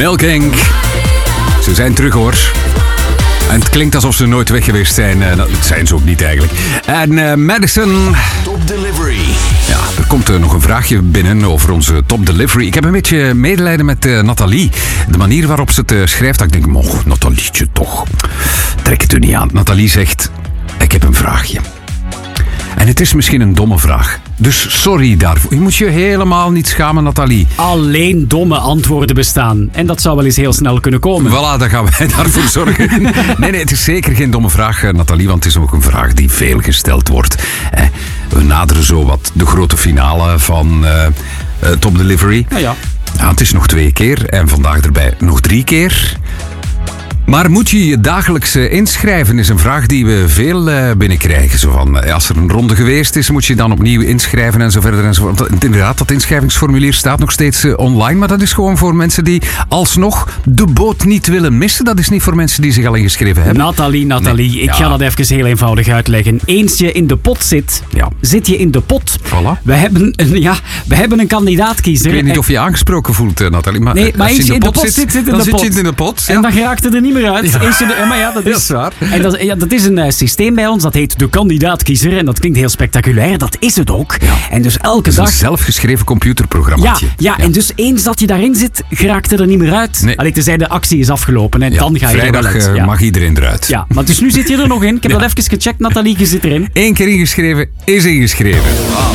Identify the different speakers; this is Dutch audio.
Speaker 1: Milking. Ze zijn terug hoor. En het klinkt alsof ze nooit weg geweest zijn. Dat zijn ze ook niet eigenlijk. En Madison.
Speaker 2: Top Delivery.
Speaker 1: Ja, er komt nog een vraagje binnen over onze Top Delivery. Ik heb een beetje medelijden met Nathalie. De manier waarop ze het schrijft, dat ik denk, moch, Nathalietje toch. Trek het er niet aan. Nathalie zegt, ik heb een vraagje. En het is misschien een domme vraag. Dus sorry daarvoor. Je moet je helemaal niet schamen, Nathalie.
Speaker 3: Alleen domme antwoorden bestaan. En dat zou wel eens heel snel kunnen komen.
Speaker 1: Voilà, dan gaan wij daarvoor zorgen. Nee, het is zeker geen domme vraag, Nathalie, want het is ook een vraag die veel gesteld wordt. We naderen zo wat de grote finale van Top Delivery.
Speaker 3: Ja.
Speaker 1: Ja, het is nog 2 keer en vandaag erbij nog 3 keer. Maar moet je je dagelijks inschrijven, is een vraag die we veel binnenkrijgen. Zo van, als er een ronde geweest is, moet je dan opnieuw inschrijven en zo verder en zo. Want inderdaad, dat inschrijvingsformulier staat nog steeds online. Maar dat is gewoon voor mensen die alsnog de boot niet willen missen. Dat is niet voor mensen die zich al ingeschreven hebben.
Speaker 3: Nathalie,
Speaker 1: Nee,
Speaker 3: ik ga dat even heel eenvoudig uitleggen. Eens je in de pot zit, zit je in de pot.
Speaker 1: Voilà.
Speaker 3: We hebben een kandidaatkiezer.
Speaker 1: Ik weet niet of je je aangesproken voelt, Nathalie. Maar,
Speaker 3: Nee, maar
Speaker 1: als je
Speaker 3: eens je in de pot zit in
Speaker 1: dan
Speaker 3: de
Speaker 1: zit
Speaker 3: pot.
Speaker 1: je in de pot.
Speaker 3: En dan geraakt het er niet meer uit.
Speaker 1: Ja.
Speaker 3: Maar ja, dat is
Speaker 1: waar.
Speaker 3: En dat is een systeem bij ons, dat heet de kandidaatkiezer. En dat klinkt heel spectaculair, dat is het ook.
Speaker 1: Ja.
Speaker 3: En dus elke
Speaker 1: Het is
Speaker 3: dag...
Speaker 1: een zelfgeschreven computerprogrammaatje.
Speaker 3: Ja, en dus eens dat je daarin zit, geraakt het er niet meer uit.
Speaker 1: Nee.
Speaker 3: Allee, tenzij de actie is afgelopen en dan ga je er wel
Speaker 1: vrijdag
Speaker 3: uit.
Speaker 1: mag iedereen eruit.
Speaker 3: Ja, maar dus nu zit je er nog in. Ik heb dat even gecheckt, Nathalie, je zit erin.
Speaker 1: 1 keer ingeschreven is ingeschreven.